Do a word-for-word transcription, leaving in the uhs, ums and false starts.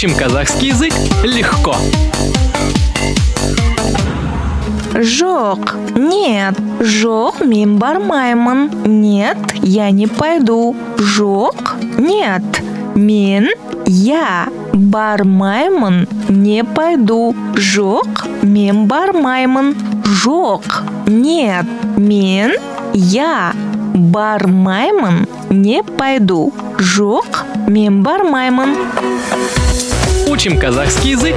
Учим казахский язык легко. Жоқ, нет. Жоқ, мен бармаймын. Нет, я не пойду. Жоқ, нет. Мен, я бармаймын, не пойду. Жоқ, мен бармаймын. Жоқ, нет. Мен, я бармаймын, не пойду. Жоқ, мен бармаймын. Учим казахский язык